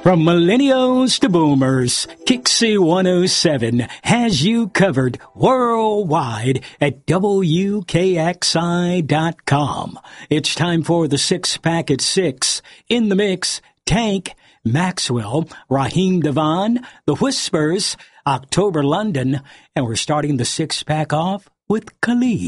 From millennials to boomers, Kixie 107 has you covered worldwide at WKXI.com. It's time for the Six Pack at 6. In the mix, Tank, Maxwell, Raheem Devon, The Whispers, October London, and we're starting the six-pack off with Khalid.